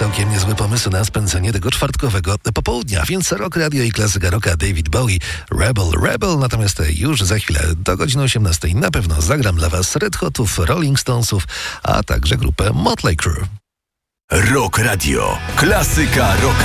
całkiem niezły pomysł na spędzenie tego czwartkowego popołudnia, więc Rock Radio i klasyka rocka David Bowie, Rebel, natomiast już za chwilę do godziny 18 na pewno zagram dla Was Red Hotów, Rolling Stonesów, a także grupę Motley Crue. Rock Radio, klasyka rock.